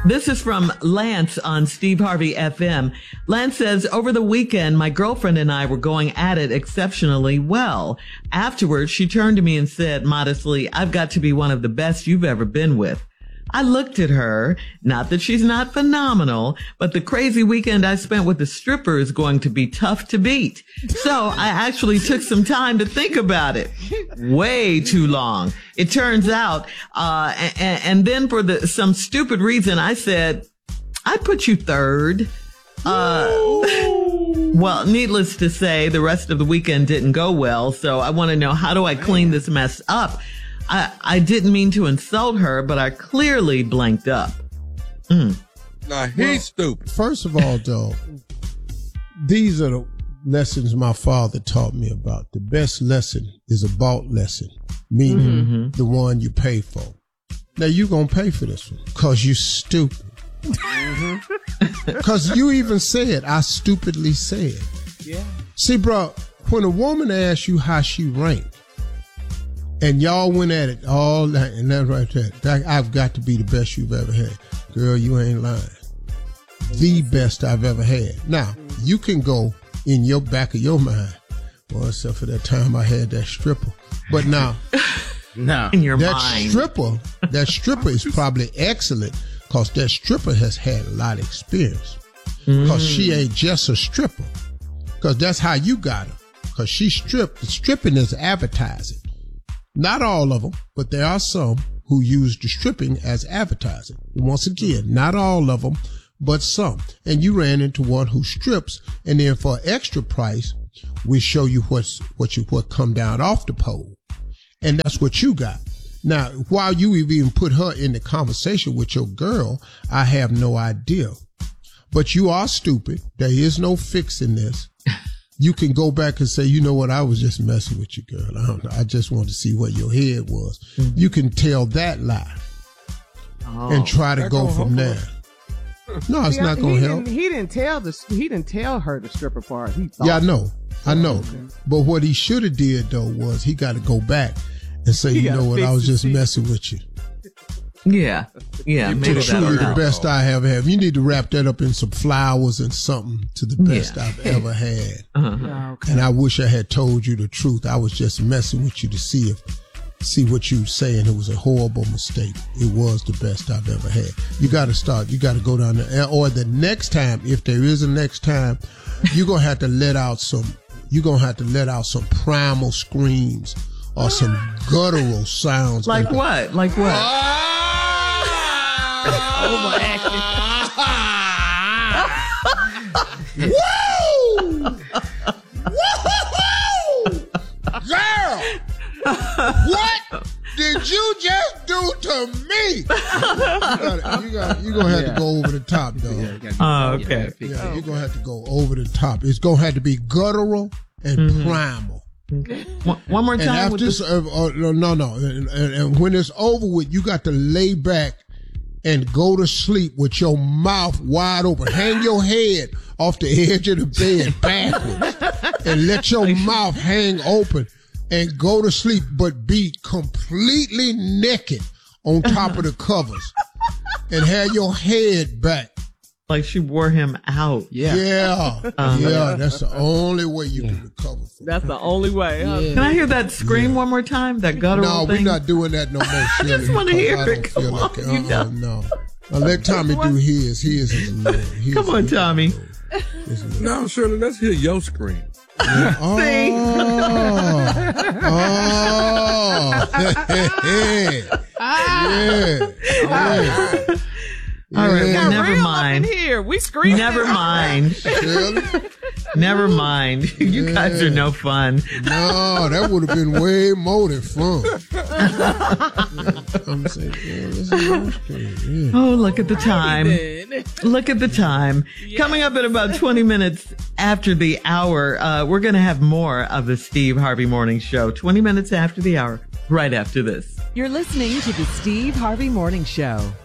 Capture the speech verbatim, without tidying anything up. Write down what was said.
This is from Lance on Steve Harvey F M. Lance says, over the weekend, my girlfriend and I were going at it exceptionally well. Afterwards, she turned to me and said modestly, I've got to be one of the best you've ever been with. I looked at her, not that she's not phenomenal, but the crazy weekend I spent with the stripper is going to be tough to beat. So I actually took some time to think about it. Way too long. It turns out, uh, and, and then for the, some stupid reason, I said, I'd put you third. Uh, well, needless to say, the rest of the weekend didn't go well. So I want to know, how do I clean this mess up? I, I didn't mean to insult her, but I clearly blanked up. Mm. Nah, he's well, stupid. First of all, though, these are the lessons my father taught me about. The best lesson is a bought lesson, meaning mm-hmm. the one you pay for. Now, you're going to pay for this one because you're stupid. Because mm-hmm. you even said, I stupidly said. Yeah. See, bro, when a woman asks you how she ranked, and y'all went at it all night, and that's right there. That, I've got to be the best you've ever had. Girl, you ain't lying. The best I've ever had. Now, you can go in your back of your mind, well, except for that time I had that stripper. But now, no, in your that mind. stripper, that stripper is probably excellent because that stripper has had a lot of experience. Because mm. she ain't just a stripper. Because that's how you got her. Because she stripped. Stripping is advertising. Not all of them, but there are some who use the stripping as advertising. Once again, not all of them, but some. And you ran into one who strips, and then for extra price, we show you what's what you what come down off the pole, and that's what you got. Now, while you even put her in the conversation with your girl, I have no idea. But you are stupid. There is no fixing this. You can go back and say, you know what, I was just messing with you, girl. I don't know. I just wanted to see what your head was. Mm-hmm. You can tell that lie oh, and try to go from there. No, it's See, not going to help. He didn't tell the he didn't tell her the stripper part. He thought. Yeah, I know, I know. Okay. But what he should have did though was he got to go back and say, he you know what, I was just seat. messing with you. Yeah, yeah. You maybe truly the best I have had. You need to wrap that up in some flowers and something to the best yeah. I've ever had. Uh-huh. Yeah, okay. And I wish I had told you the truth. I was just messing with you to see if, see what you were saying. It was a horrible mistake. It was the best I've ever had. You got to start. You got to go down there. Or the next time, if there is a next time, you're gonna have to let out some. You're gonna have to let out some primal screams or some guttural sounds. Like what? Like what? Ah! Oh my Woo! Woo! Girl! What did you just do to me? You gotta, you gotta, you're gonna have yeah. to go over the top, though. Yeah, oh, okay. Yeah, you're gonna have to go over the top. It's gonna have to be guttural and mm-hmm. primal. Okay. One, one more time. And after with this, uh, uh, no, no, and, and, and when it's over with, you got to lay back and go to sleep with your mouth wide open. Hang your head off the edge of the bed backwards and let your mouth hang open and go to sleep, but be completely naked on top of the covers and have your head back. Like she wore him out. Yeah. Yeah. Um, yeah. That's the only way you can recover from That's the only way. Huh? Yeah. Can I hear that scream yeah. one more time? That guttural no, thing? we're not doing that no more. I just want to hear it. Come on. Like it. Uh-uh, no. Now let Tommy do his. His is low. His Come on, Tommy. No, Shirley, let's hear your scream. Yeah. Oh. Oh. yeah. Yeah. All right, well, never mind. Here. We scream. Never mind. Really? Never mind. You yeah. guys are no fun. No, that would have been way more than fun. I'm saying, yeah, this is yeah. Oh, look at the time. Look at the time. Yeah. Coming up in about twenty minutes after the hour, uh, we're going to have more of the Steve Harvey Morning Show. twenty minutes after the hour, right after this. You're listening to the Steve Harvey Morning Show.